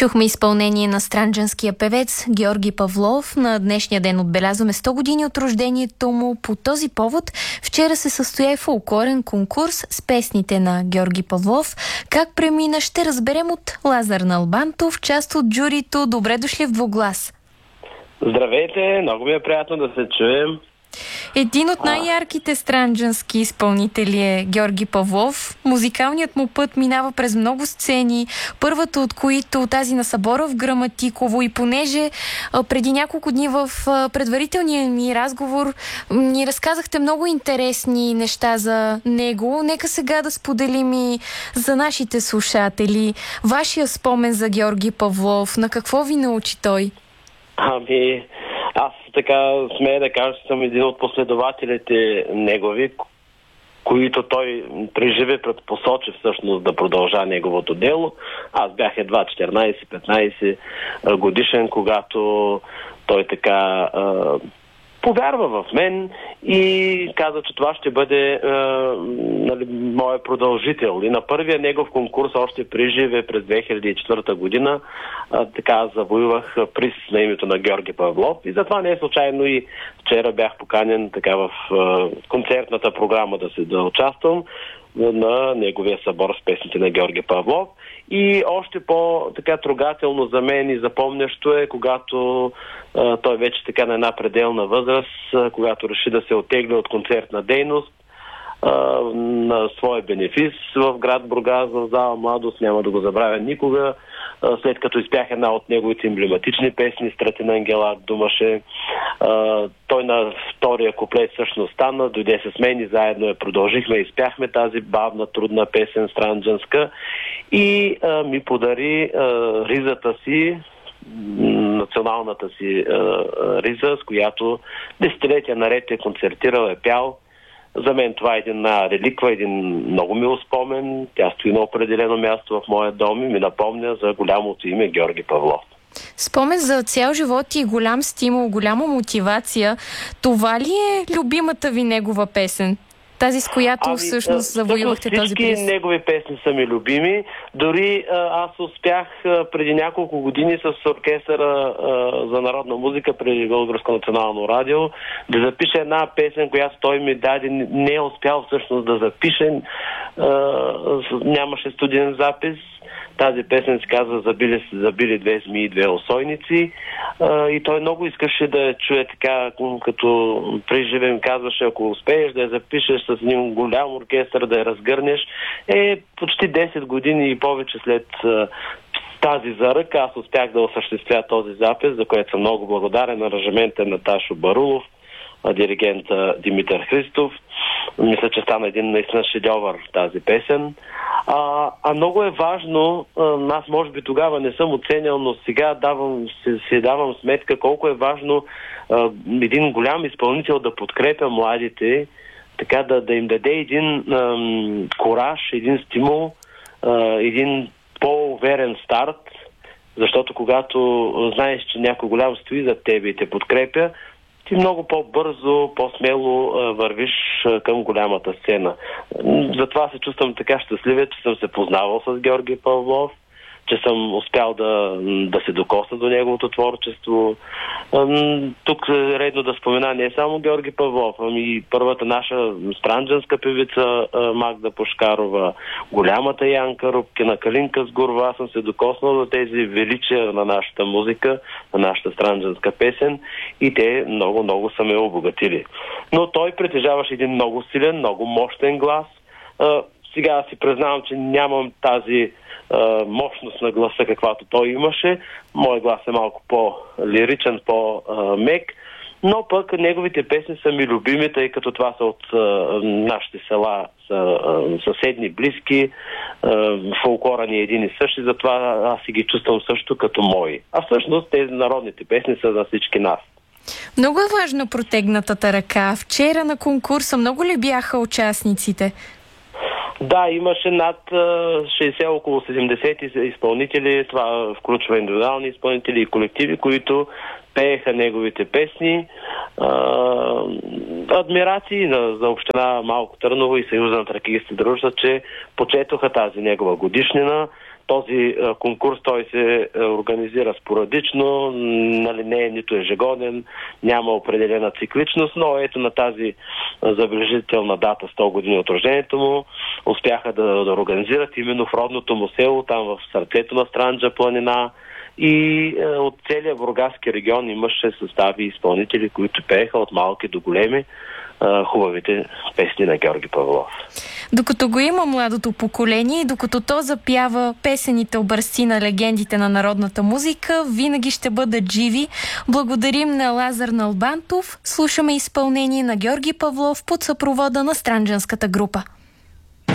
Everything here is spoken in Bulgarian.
Чухме изпълнение на странджанския певец Георги Павлов. На днешния ден отбелязваме 100 години от рождението му. По този повод вчера се състоя фолклорен конкурс с песните на Георги Павлов. Как премина, ще разберем от Лазар Налбантов, част от журито. Добре дошли в Двуглас. Здравейте, много ми е приятно да се чуем. Един от най-ярките странджански изпълнители е Георги Павлов. Музикалният му път минава през много сцени, първата от които тази на събора в Граматиково, и понеже преди няколко дни в предварителния ми разговор ни разказахте много интересни неща за него, нека сега да споделим и за нашите слушатели вашия спомен за Георги Павлов. На какво ви научи той? Аз така смея да кажа, че съм един от последователите негови, които той преживе предпосочи всъщност да продължа неговото дело. Аз бях едва 14-15 годишен, когато той така повярва в мен и каза, че това ще бъде моят продължител. И на първия негов конкурс още приживе през 2004 година така завоювах приз на името на Георги Павлов. И затова не е случайно и вчера бях поканен така в концертната програма да участвам на неговия събор с песните на Георги Павлов. И още по-така трогателно за мен и запомнящо е, когато той вече така на една пределна възраст, когато реши да се оттегли от концертна дейност на своя бенефис в град Бургас, в зала Младост, няма да го забравя никога, след като изпях една от неговите емблематични песни "Стратина Ангела думаше", той на втория куплет всъщност стана, дойде с мен и заедно я продължихме, изпяхме тази бавна, трудна песен странджанска и ми подари ризата си, националната си риза, с която десетилетия наред е концертирал, е пял. За мен това е една реликва, един много мил спомен. Тя стои на определено място в моя дом и ми напомня за голямото име Георги Павлов. Спомен за цял живот и голям стимул, голяма мотивация. Това ли е любимата ви негова песен? Тази, с която всъщност завоювахте този приз? Всички негови песни са ми любими. Дори аз успях преди няколко години с оркестъра за народна музика при Българско национално радио да запиша една песен, която той ми даде. Не е успял всъщност да запише. Нямаше студиен запис. Тази песен се казва "Забили две змии, две осойници", и той много искаше да я чуе така, като приживе ми казваше, ако успееш да я запишеш с един голям оркестър, да я разгърнеш. Почти 10 години и повече след тази заръка аз успях да осъществя този запис, за което съм много благодарен на аранжимента на Ташо Барулов, диригента Димитър Христов. Мисля, че стана един наистина шедьовър тази песен. Много е важно, аз може би тогава не съм оценял, но сега си давам сметка колко е важно един голям изпълнител да подкрепя младите, така да им даде един кураж, един стимул, един по-уверен старт, защото когато знаеш, че някой голям стои зад тебе и те подкрепя, ти много по-бързо, по-смело вървиш към голямата сцена. Затова се чувствам така щастлив, че съм се познавал с Георги Павлов, че съм успял да се докосна до неговото творчество. Тук е редно да спомена не само Георги Павлов, ами първата наша странджанска певица Магда Пушкарова, голямата Янка Рубкина, Калинка Сгурова. Аз съм се докоснал до тези величия на нашата музика, на нашата странджанска песен, и те много са ме обогатили. Но той притежаваше един много силен, много мощен глас. Сега си признавам, че нямам тази мощност на гласа, каквато той имаше. Моят глас е малко по-лиричен, по-мек, но пък неговите песни са ми любими, тъй като това са от нашите села, са съседни, близки, фолклора ни е един и същи, затова аз си ги чувствам също като мои. А всъщност тези народните песни са за всички нас. Много е важна протегнатата ръка. Вчера на конкурса много ли бяха участниците? Да, имаше над 60, около 70 изпълнители. Това включва индивидуални изпълнители и колективи, които пееха неговите песни. Адмирации за община Малко Търново и Съюза на тракийските дружества, че почетоха тази негова годишнина. Този конкурс той се организира спорадично, нали, не е нито ежегоден, няма определена цикличност, но ето на тази забележителна дата, 100 години от рождението му, успяха да организират именно в родното му село, там в сърцето на Странджа планина, и от целия бургаски регион имаше състави и изпълнители, които пееха от малки до големи хубавите песни на Георги Павлов. Докато го има младото поколение и докато то запява песените образци на легендите на народната музика, винаги ще бъдат живи. Благодарим на Лазар Налбантов. Слушаме изпълнение на Георги Павлов под съпровода на странджанската група.